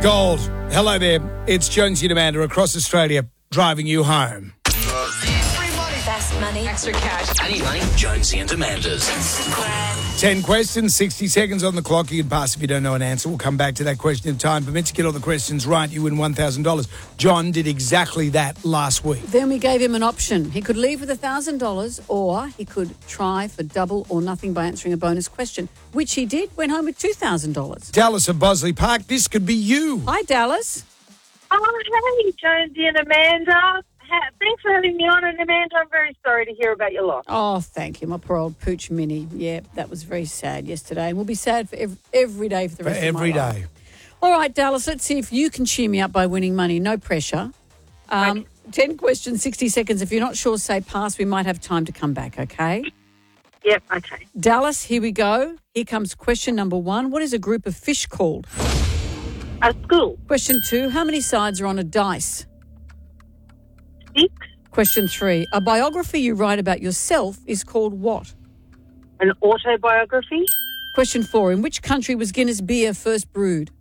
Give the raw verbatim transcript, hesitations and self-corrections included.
Gold. Hello there. It's Jonesy and Amanda across Australia driving you home. Free money. Fast money. Extra cash. I need money. Jonesy and Amanda's. Ten questions, sixty seconds on the clock. You can pass if you don't know an answer. We'll come back to that question if time permits. Get all the questions right, you win one thousand dollars. John did exactly that last week. Then we gave him an option. He could leave with one thousand dollars or he could try for double or nothing by answering a bonus question, which he did, went home with two thousand dollars. Dallas of Bosley Park, this could be you. Hi, Dallas. Oh, hey, Jonesy and Amanda. Ha- Thanks for having me on. And Amanda, I'm very sorry to hear about your loss. Oh, thank you. My poor old pooch Minnie. Yeah, that was very sad yesterday. And we'll be sad for every, every day for the For rest every of my day. life. All right, Dallas, let's see if you can cheer me up by winning money. No pressure. Um, Okay. ten questions, sixty seconds. If you're not sure, say pass. We might have time to come back, okay? Yep, okay. Dallas, here we go. Here comes question number one. What is a group of fish called? A school. Question two. How many sides are on a dice? Six. Question three. A biography you write about yourself is called what? An autobiography. Question four. In which country was Guinness beer first brewed?